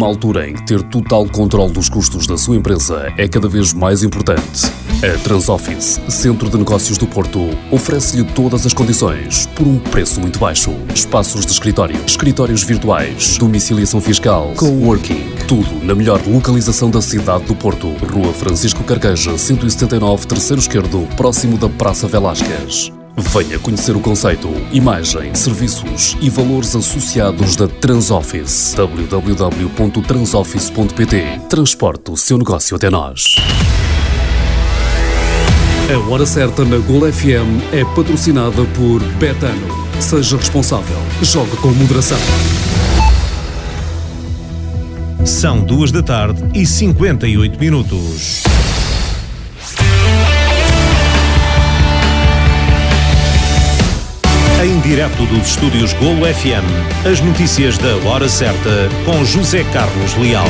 Numa altura em que ter total controle dos custos da sua empresa é cada vez mais importante, a Transoffice, Centro de Negócios do Porto, oferece-lhe todas as condições por um preço muito baixo. Espaços de escritório, escritórios virtuais, domiciliação fiscal, coworking, tudo na melhor localização da cidade do Porto. Rua Francisco Carqueja, 179, terceiro esquerdo, próximo da Praça Velásquez. Venha conhecer o conceito, imagem, serviços e valores associados da Transoffice. www.transoffice.pt. Transporte o seu negócio até nós. A Hora Certa na Gol FM é patrocinada por Betano. Seja responsável. Jogue com moderação. São 14h58. Em direto dos estúdios Golo FM, as notícias da Hora Certa com José Carlos Leal.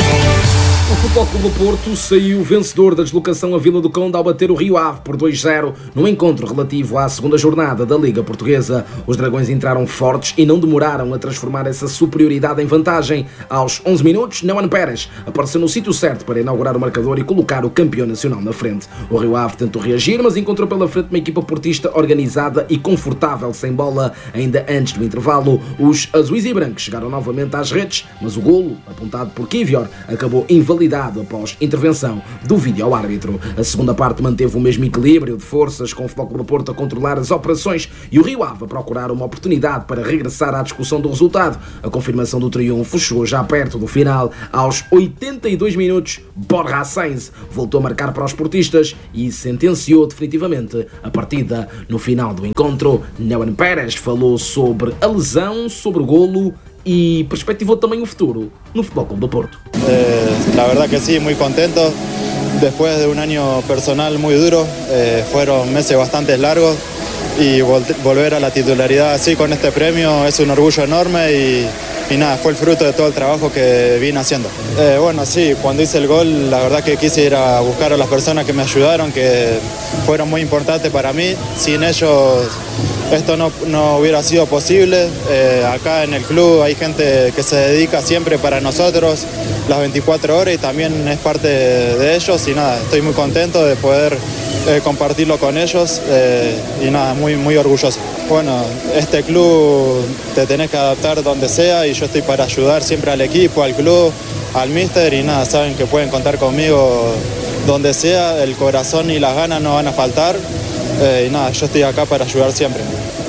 O Futebol Clube do Porto saiu vencedor da deslocação à Vila do Conde ao bater o Rio Ave por 2-0 no encontro relativo à segunda jornada da Liga Portuguesa. Os Dragões entraram fortes e não demoraram a transformar essa superioridade em vantagem. Aos 11 minutos, Neuan Pérez apareceu no sítio certo para inaugurar o marcador e colocar o campeão nacional na frente. O Rio Ave tentou reagir, mas encontrou pela frente uma equipa portista organizada e confortável sem bola. Ainda antes do intervalo, os azuis e brancos chegaram novamente às redes, mas o golo, apontado por Kivior, acabou invalidado após intervenção do vídeo-árbitro. A segunda parte manteve o mesmo equilíbrio de forças, com o Futebol Clube do Porto a controlar as operações e o Rio Ave a procurar uma oportunidade para regressar à discussão do resultado. A confirmação do triunfo chegou já perto do final. Aos 82 minutos, Borja Sainz voltou a marcar para os portistas e sentenciou definitivamente a partida. No final do encontro, Neuan Pérez falou sobre a lesão, sobre o golo y perspectivó también el futuro no Futebol Clube do Porto. La verdad que sí, muy contento. Después de un año personal muy duro, fueron meses bastante largos y volver a la titularidad así con este premio es un orgullo enorme y nada, fue el fruto de todo el trabajo que vine haciendo. Bueno, sí, cuando hice el gol, la verdad que quise ir a buscar a las personas que me ayudaron, que fueron muy importantes para mí. Sin ellos esto no hubiera sido posible. Acá en el club hay gente que se dedica siempre para nosotros las 24 horas y también es parte de ellos y nada, estoy muy contento de poder compartirlo con ellos y nada, muy, muy orgulloso. Bueno, este club te tenés que adaptar donde sea y yo estoy para ayudar siempre al equipo, al club, al míster y nada, saben que pueden contar conmigo donde sea, el corazón y las ganas no van a faltar y nada, yo estoy acá para ayudar siempre.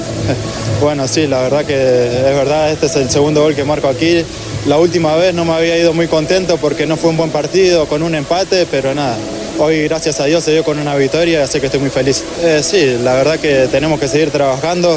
Bueno, sí, la verdad que es verdad, este es el segundo gol que marco aquí. La última vez no me había ido muy contento porque no fue un buen partido, con un empate, pero nada. Hoy, gracias a Dios, se dio con una victoria, así que estoy muy feliz. Sí, la verdad que tenemos que seguir trabajando.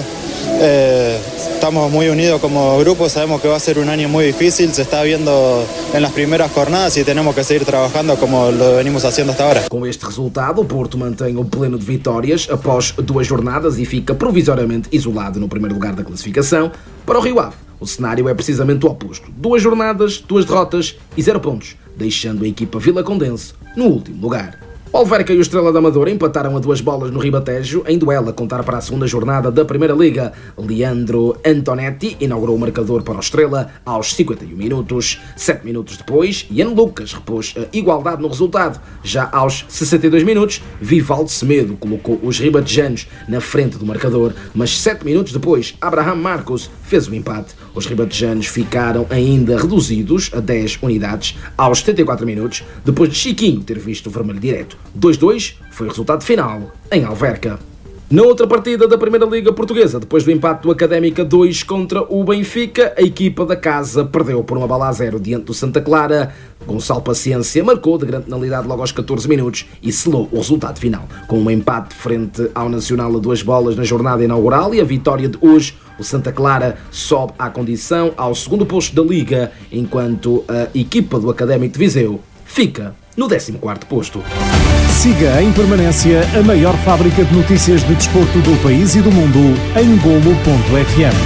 Estamos muy unidos como grupo, sabemos que va a ser un año muy difícil, se está viendo en las primeras jornadas y tenemos que seguir trabajando como lo venimos haciendo hasta ahora. Com este resultado, o Porto mantém o pleno de vitórias após 2 jornadas e fica provisoriamente isolado no primeiro lugar da classificação. Para o Rio Ave, o cenário é precisamente o oposto. 2 jornadas, 2 derrotas e 0 pontos, deixando a equipa vilacondense no último lugar. O Alverca e o Estrela da Amadora empataram a 2 bolas no Ribatejo, em duelo a contar para a segunda jornada da Primeira Liga. Leandro Antonetti inaugurou o marcador para o Estrela aos 51 minutos. 7 minutos depois, Ian Lucas repôs a igualdade no resultado. Já aos 62 minutos, Vivaldo Semedo colocou os ribatejanos na frente do marcador, mas 7 minutos depois, Abraham Marcos fez o empate. Os ribatejanos ficaram ainda reduzidos a 10 unidades aos 74 minutos, depois de Chiquinho ter visto o vermelho direto. 2-2 foi o resultado final em Alverca. Na outra partida da Primeira Liga Portuguesa, depois do empate do Académica 2 contra o Benfica, a equipa da casa perdeu por 1-0 diante do Santa Clara. Gonçalo Paciência marcou de grande penalidade logo aos 14 minutos e selou o resultado final. Com um empate frente ao Nacional a 2 bolas na jornada inaugural e a vitória de hoje, o Santa Clara sobe à condição ao segundo posto da Liga, enquanto a equipa do Académico de Viseu fica no 14º posto. Siga em permanência a maior fábrica de notícias de desporto do país e do mundo em golo.fm.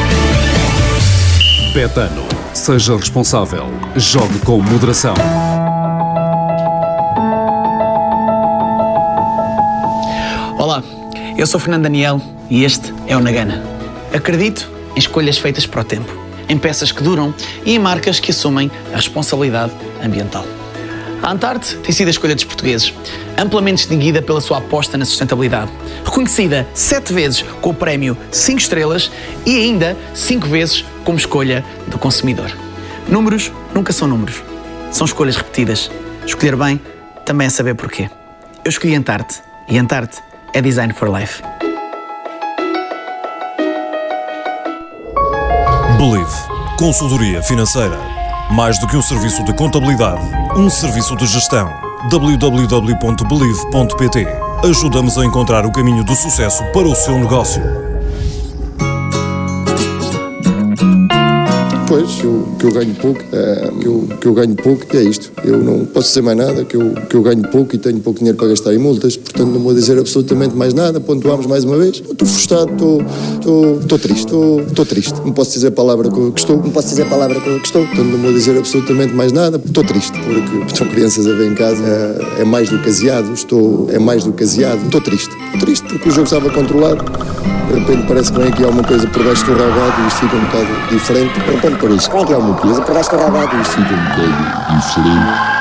Betano. Seja responsável. Jogue com moderação. Olá, eu sou Fernando Daniel e este é o Na Gana. Acredito em escolhas feitas para o tempo. em peças que duram e em marcas que assumem a responsabilidade ambiental. A Antarte tem sido a escolha dos portugueses, amplamente distinguida pela sua aposta na sustentabilidade, reconhecida 7 vezes com o prémio 5 estrelas e ainda 5 vezes como escolha do consumidor. Números nunca são números, são escolhas repetidas. Escolher bem também é saber porquê. Eu escolhi Antarte e Antarte é Design for Life. Believe. Consultoria financeira. Mais do que um serviço de contabilidade, um serviço de gestão. www.believe.pt. Ajuda-nos a encontrar o caminho do sucesso para o seu negócio. Pois, que eu ganho pouco, que eu ganho pouco e é isto. Eu não posso dizer mais nada, que eu ganho pouco e tenho pouco dinheiro para gastar em multas, portanto não vou dizer absolutamente mais nada. Pontuamos mais uma vez. Estou frustrado, estou triste, estou triste. Não posso dizer a palavra que estou, portanto não vou dizer absolutamente mais nada. Estou triste, porque estão crianças a ver em casa, é mais do que aziado, estou triste. Estou triste porque o jogo estava controlado. De repente parece que vem aqui alguma coisa por baixo do rabado e isto fica um bocado diferente. De repente parece que vem aqui alguma coisa por baixo do rabado e isto fica um bocado diferente.